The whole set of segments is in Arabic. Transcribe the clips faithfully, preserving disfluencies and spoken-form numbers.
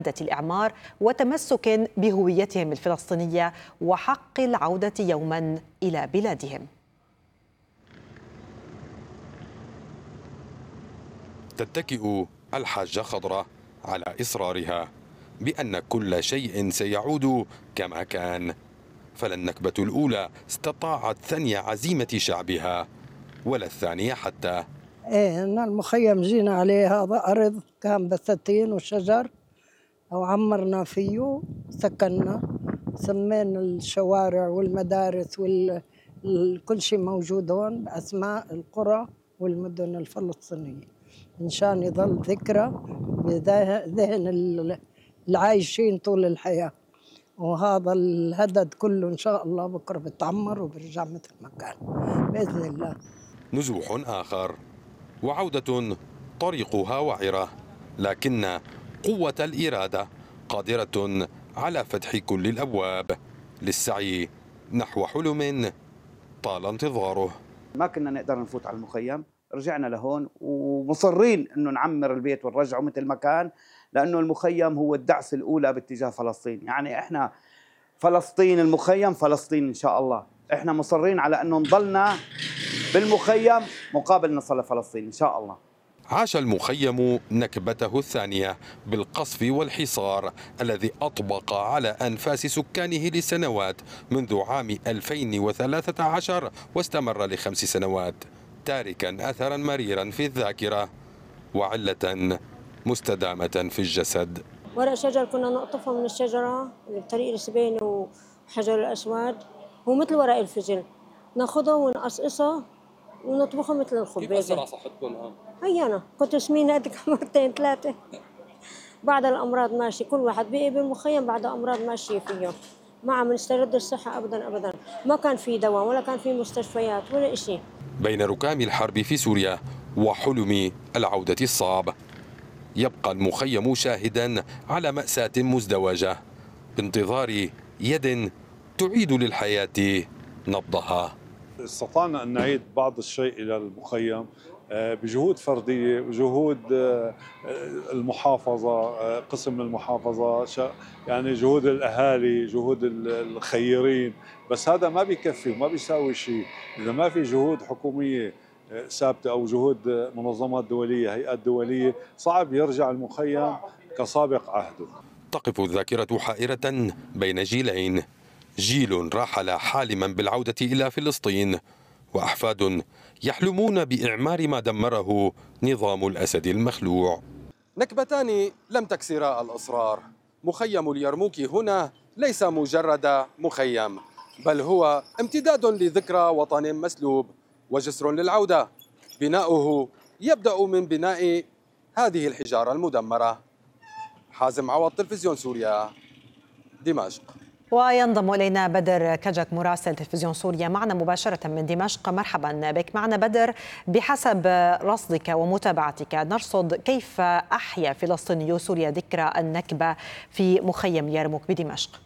الإعمار وتمسك بهويتهم الفلسطينية وحق العودة يوما إلى بلادهم. تتكئ الحاجة خضرة على إصرارها بأن كل شيء سيعود كما كان، فلا النكبة الأولى استطاعت ثني عزيمة شعبها ولا الثانية حتى. ايه المخيم جينا عليه، هذا أرض كان بساتين وشجر وعمرنا فيه سكننا، سمينا الشوارع والمدارس وال كل شيء موجود هون بأسماء القرى والمدن الفلسطينية، مشان يظل ذكرى بذهن العايشين طول الحياة. وهذا الهدد كله إن شاء الله بكرة بتعمر وبرجع مثل ما كان بإذن الله. نزوح آخر وعودة طريقها وعرة، لكن قوة الإرادة قادرة على فتح كل الأبواب للسعي نحو حلم طال انتظاره. ما كنا نقدر نفوت على المخيم، رجعنا لهون ومصرين انه نعمر البيت ونرجعه مثل ما كان، لانه المخيم هو الدعسه الاولى باتجاه فلسطين. يعني احنا فلسطين، المخيم فلسطين ان شاء الله. احنا مصرين على انه نضلنا بالمخيم مقابل نصل لفلسطين ان شاء الله. عاش المخيم نكبته الثانية بالقصف والحصار الذي أطبق على أنفاس سكانه لسنوات منذ عام ألفين وثلاثة عشر واستمر لخمس سنوات، تاركا أثرا مريرا في الذاكرة وعلة مستدامة في الجسد. ورق شجر كنا نقطفه من الشجرة بطريق السبين وحجر الأسود، هو مثل ورق الفجل، ناخده ونقصقصه ونطبخه مثل الخبز. كيف أثر على صحتكم الآن؟ هي أنا كنت سمينة قدك مرتين ثلاثة. بعد الأمراض ماشي، كل واحد بقي بالمخيم بعد أمراض ماشية فيه، ما عم نسترد الصحة أبدا أبدا، ما كان في دواء ولا كان في مستشفيات ولا إشي. بين ركام الحرب في سوريا وحلم العودة الصعب، يبقى المخيم شاهدا على مأساة مزدوجة بانتظار يد تعيد للحياة نبضها. استطعنا أن نعيد بعض الشيء إلى المخيم بجهود فردية وجهود المحافظة، قسم المحافظة، يعني جهود الأهالي، جهود الخيرين، بس هذا ما بيكفي وما بيساوي شيء إذا ما في جهود حكومية ثابتة أو جهود منظمات دولية، هيئات دولية. صعب يرجع المخيم كسابق عهده. تقف الذاكرة حائرة بين جيلين، جيل رحل حالما بالعودة إلى فلسطين، وأحفاد يحلمون بإعمار ما دمره نظام الأسد المخلوع. نكبتان لم تكسرا الأسرار. مخيم اليرموك هنا ليس مجرد مخيم، بل هو امتداد لذكرى وطن مسلوب وجسر للعودة. بناؤه يبدأ من بناء هذه الحجارة المدمرة. حازم عوض، تلفزيون سوريا، دمشق. وينضم إلينا بدر كجك مراسل تلفزيون سوريا معنا مباشرة من دمشق. مرحبا بك معنا بدر. بحسب رصدك ومتابعتك نرصد كيف أحيا فلسطينيو سوريا ذكرى النكبة في مخيم يرموك بدمشق.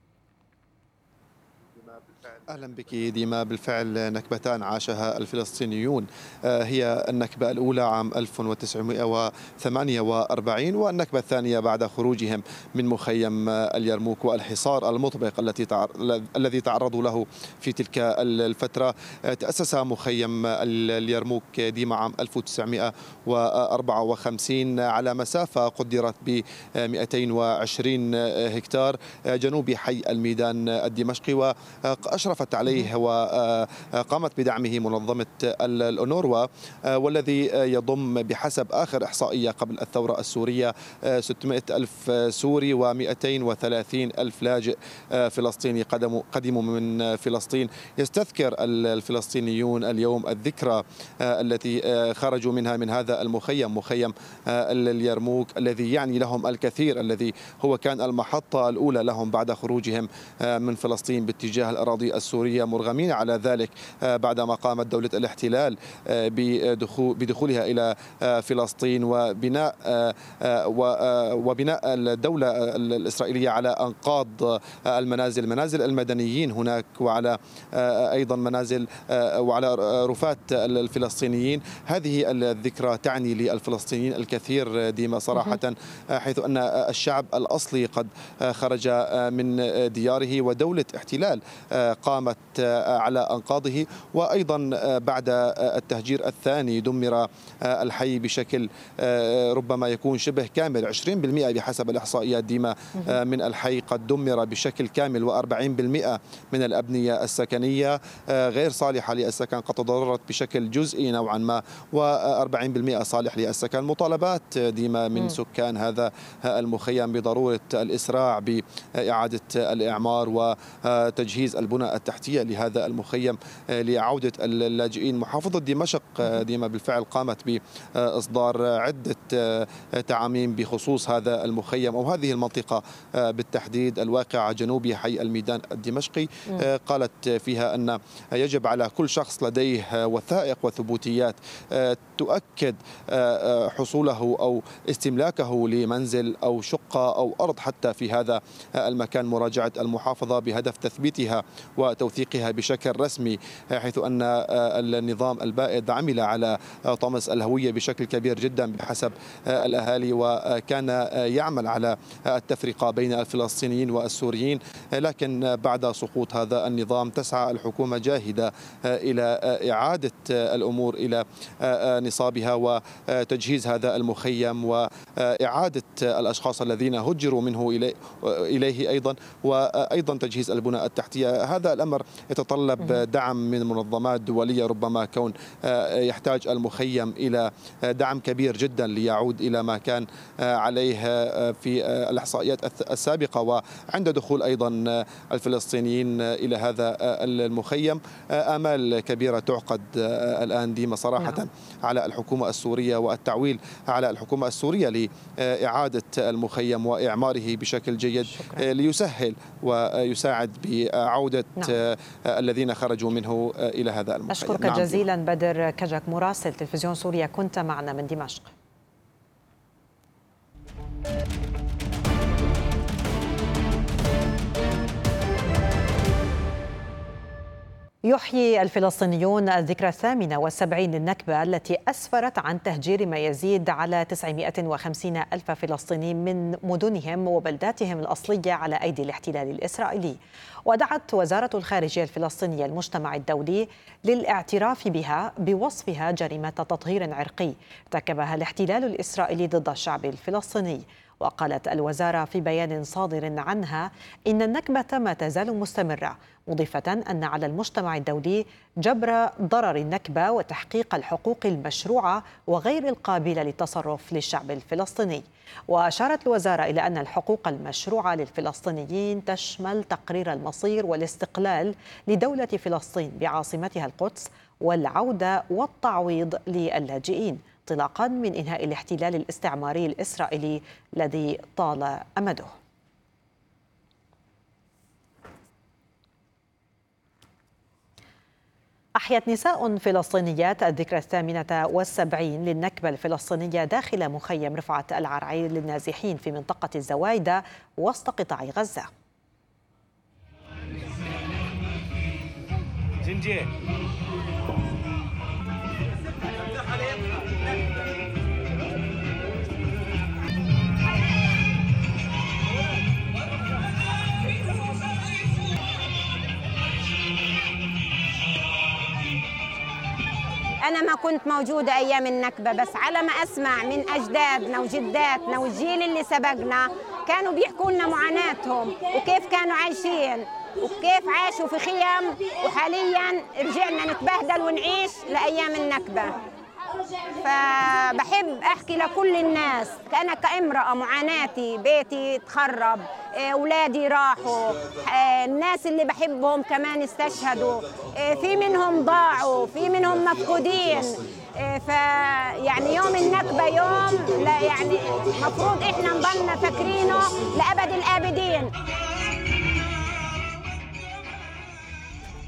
أهلا بك ديما. بالفعل نكبتان عاشها الفلسطينيون، هي النكبة الأولى عام ألف وتسعمئة وثمانية وأربعين والنكبة الثانية بعد خروجهم من مخيم اليرموك والحصار المطبق التي الذي تعرضوا له في تلك الفترة. تأسس مخيم اليرموك ديما عام ألف وتسعمئة وأربعة وخمسين على مسافة قدرت ب مئتين وعشرين هكتار جنوب حي الميدان الدمشقي، وأشرف عليه وقامت بدعمه منظمة الأونروا، والذي يضم بحسب آخر إحصائية قبل الثورة السورية ستمئة ألف سوري ومئتين وثلاثين ألف لاجئ فلسطيني قدموا قدموا من فلسطين. يستذكر الفلسطينيون اليوم الذكرى التي خرجوا منها من هذا المخيم، مخيم اليرموك الذي يعني لهم الكثير، الذي هو كان المحطة الأولى لهم بعد خروجهم من فلسطين باتجاه الأراضي السورية السورية مرغمين على ذلك بعدما قامت دولة الاحتلال بدخولها إلى فلسطين وبناء وبناء الدولة الإسرائيلية على أنقاض المنازل منازل المدنيين هناك، وعلى أيضا منازل وعلى رفات الفلسطينيين. هذه الذكرى تعني للفلسطينيين الكثير ديما صراحة، حيث أن الشعب الأصلي قد خرج من دياره ودولة احتلال قامت على أنقاضه، وأيضا بعد التهجير الثاني دمر الحي بشكل ربما يكون شبه كامل. عشرين بالمئة بحسب الإحصائيات ديما من الحي قد دمر بشكل كامل، وأربعين بالمئة من الأبنية السكنية غير صالحة للسكن قد تضررت بشكل جزئي نوعا ما، وأربعين بالمئة صالح للسكن. مطالبات ديما من سكان هذا المخيم بضرورة الإسراع بإعادة الإعمار وتجهيز البنى التحتية لهذا المخيم لعودة اللاجئين. محافظة دمشق ديما بالفعل قامت بإصدار عدة تعاميم بخصوص هذا المخيم أو هذه المنطقة بالتحديد الواقعة جنوب حي الميدان الدمشقي. قالت فيها أن يجب على كل شخص لديه وثائق وثبوتيات تؤكد حصوله أو استملاكه لمنزل أو شقة أو أرض حتى في هذا المكان مراجعة المحافظة بهدف تثبيتها وتوثيقها بشكل رسمي، حيث أن النظام البائد عمل على طمس الهوية بشكل كبير جدا بحسب الأهالي، وكان يعمل على التفرقة بين الفلسطينيين والسوريين. لكن بعد سقوط هذا النظام تسعى الحكومة جاهدة إلى إعادة الأمور إلى نصابها وتجهيز هذا المخيم وإعادة الأشخاص الذين هجروا منه إليه أيضا، وأيضا تجهيز البنى التحتية. هذا الأمر يتطلب دعم من منظمات دولية، ربما كون يحتاج المخيم إلى دعم كبير جدا ليعود إلى ما كان عليه في الإحصائيات السابقة. وعند دخول أيضا الفلسطينيين إلى هذا المخيم آمال كبيرة تعقد الآن ديما صراحة نعم. على الحكومة السورية والتعويل على الحكومة السورية لإعادة المخيم وإعماره بشكل جيد شكرا. ليسهل ويساعد بعودة نعم. الذين خرجوا منه إلى هذا المخيم. أشكرك نعم. جزيلا بدر كجك مراسل تلفزيون سوريا، كنت معنا من دمشق. يحيي الفلسطينيون الذكرى الثامنة والسبعين للنكبة التي أسفرت عن تهجير ما يزيد على تسعمائة وخمسين ألف فلسطيني من مدنهم وبلداتهم الأصلية على أيدي الاحتلال الإسرائيلي. ودعت وزارة الخارجية الفلسطينية المجتمع الدولي للاعتراف بها بوصفها جريمة تطهير عرقي ارتكبها الاحتلال الإسرائيلي ضد الشعب الفلسطيني. وقالت الوزارة في بيان صادر عنها إن النكبة ما تزال مستمرة، مضيفة أن على المجتمع الدولي جبر ضرر النكبة وتحقيق الحقوق المشروعة وغير القابلة للتصرف للشعب الفلسطيني. وأشارت الوزارة إلى أن الحقوق المشروعة للفلسطينيين تشمل تقرير المصير والاستقلال لدولة فلسطين بعاصمتها القدس والعودة والتعويض للاجئين انطلاقا من إنهاء الاحتلال الاستعماري الإسرائيلي الذي طال أمده. أحيت نساء فلسطينيات الذكرى الثامنة والسبعين للنكبة الفلسطينية داخل مخيم رفعت العرعير للنازحين في منطقة الزوايدة وسط قطاع غزة. جنجي. أنا ما كنت موجودة أيام النكبة، بس على ما أسمع من أجدادنا وجداتنا والجيل اللي سبقنا كانوا بيحكوا لنا معاناتهم وكيف كانوا عايشين وكيف عاشوا في خيام، وحاليا رجعنا نتبهدل ونعيش لأيام النكبة. فبحب أحكي لكل الناس، أنا كامرأة معاناتي، بيتي تخرب، أولادي راحوا، الناس اللي بحبهم كمان استشهدوا، في منهم ضاعوا، في منهم مفقودين. فيعني يوم النكبة يوم لا يعني مفروض إحنا نضلنا فاكرينه لأبد الآبدين.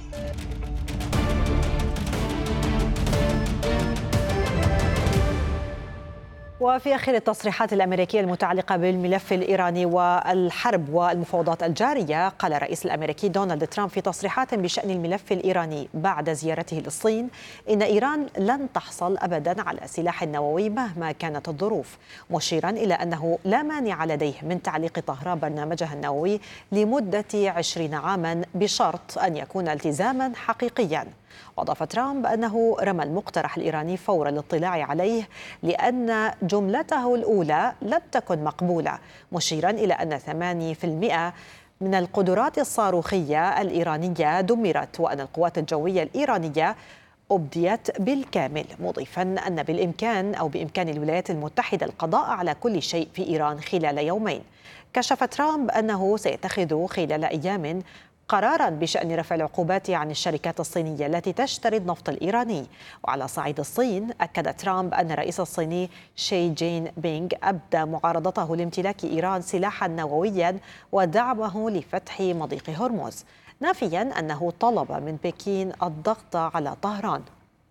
وفي آخر التصريحات الأمريكية المتعلقة بالملف الإيراني والحرب والمفاوضات الجارية، قال الرئيس الأمريكي دونالد ترامب في تصريحات بشأن الملف الإيراني بعد زيارته للصين إن إيران لن تحصل أبدا على سلاح نووي مهما كانت الظروف، مشيرا إلى أنه لا مانع لديه من تعليق طهران برنامجها النووي لمدة عشرين عاما بشرط أن يكون التزاما حقيقيا. وأضاف ترامب أنه رمى المقترح الإيراني فور الاطلاع عليه لأن جملته الأولى لم تكن مقبولة، مشيرا إلى أن ثمانين بالمئة من القدرات الصاروخية الإيرانية دمرت وأن القوات الجوية الإيرانية أبديت بالكامل، مضيفا أن بالإمكان أو بإمكان الولايات المتحدة القضاء على كل شيء في إيران خلال يومين. كشف ترامب أنه سيتخذ خلال أيام قراراً بشأن رفع العقوبات عن الشركات الصينية التي تشتري النفط الإيراني. وعلى صعيد الصين، أكد ترامب أن الرئيس الصيني شي جين بينغ أبدى معارضته لامتلاك إيران سلاحاً نووياً ودعمه لفتح مضيق هرمز، نافياً أنه طلب من بكين الضغط على طهران.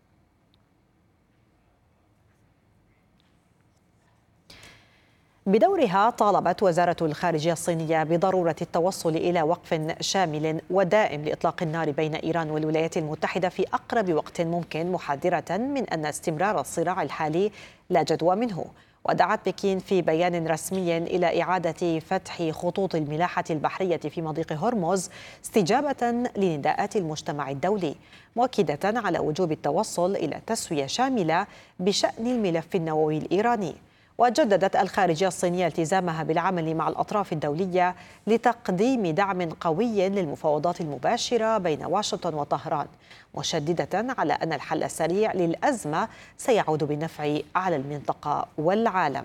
بدورها، طالبت وزارة الخارجية الصينية بضرورة التوصل إلى وقف شامل ودائم لإطلاق النار بين إيران والولايات المتحدة في أقرب وقت ممكن، محذرة من أن استمرار الصراع الحالي لا جدوى منه. ودعت بكين في بيان رسمي إلى إعادة فتح خطوط الملاحة البحرية في مضيق هرمز استجابة لنداءات المجتمع الدولي، مؤكدة على وجوب التوصل إلى تسوية شاملة بشأن الملف النووي الإيراني. وجددت الخارجية الصينية التزامها بالعمل مع الأطراف الدولية لتقديم دعم قوي للمفاوضات المباشرة بين واشنطن وطهران، مشددة على أن الحل السريع للأزمة سيعود بالنفع على المنطقة والعالم.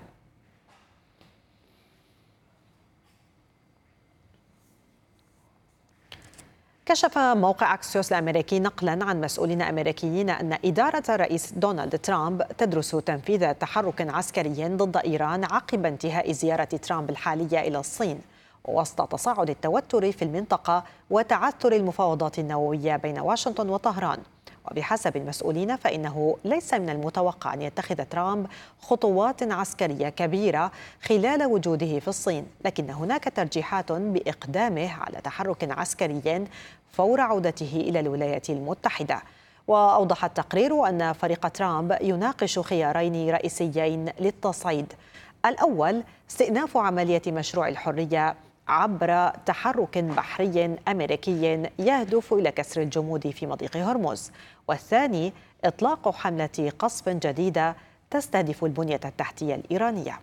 كشف موقع أكسيوس الأمريكي نقلا عن مسؤولين أمريكيين أن إدارة الرئيس دونالد ترامب تدرس تنفيذ تحرك عسكري ضد إيران عقب انتهاء زيارة ترامب الحالية إلى الصين، وسط تصاعد التوتر في المنطقة وتعثر المفاوضات النووية بين واشنطن وطهران. وبحسب المسؤولين فإنه ليس من المتوقع أن يتخذ ترامب خطوات عسكرية كبيرة خلال وجوده في الصين، لكن هناك ترجيحات بإقدامه على تحرك عسكري فور عودته إلى الولايات المتحدة. وأوضح التقرير أن فريق ترامب يناقش خيارين رئيسيين للتصعيد: الأول استئناف عملية مشروع الحرية عبر تحرك بحري أمريكي يهدف إلى كسر الجمود في مضيق هرمز، والثاني إطلاق حملة قصف جديدة تستهدف البنية التحتية الإيرانية.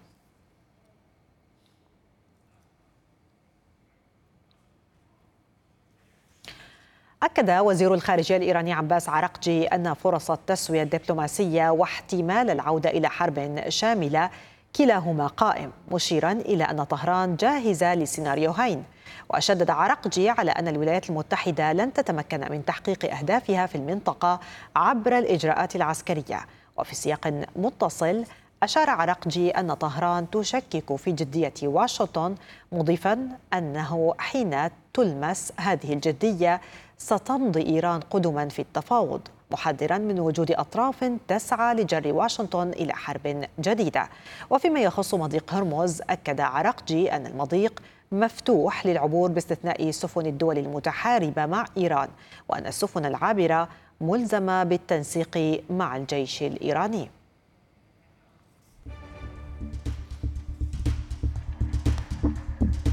أكد وزير الخارجية الإيراني عباس عراقجي أن فرص التسوية الدبلوماسية واحتمال العودة إلى حرب شاملة كلاهما قائم، مشيرا إلى أن طهران جاهزة للسيناريوهين. وشدد عراقجي على أن الولايات المتحدة لن تتمكن من تحقيق أهدافها في المنطقة عبر الإجراءات العسكرية. وفي سياق متصل، أشار عراقجي أن طهران تشكك في جدية واشنطن، مضيفا أنه حين تلمس هذه الجدية ستمضي إيران قدما في التفاوض، محذرا من وجود أطراف تسعى لجر واشنطن إلى حرب جديدة. وفيما يخص مضيق هرمز، أكد عراقجي أن المضيق مفتوح للعبور باستثناء سفن الدول المتحاربة مع إيران، وأن السفن العابرة ملزمة بالتنسيق مع الجيش الإيراني.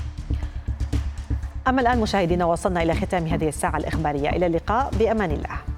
أما الآن مشاهدينا، وصلنا إلى ختام هذه الساعة الإخبارية. إلى اللقاء، بأمان الله.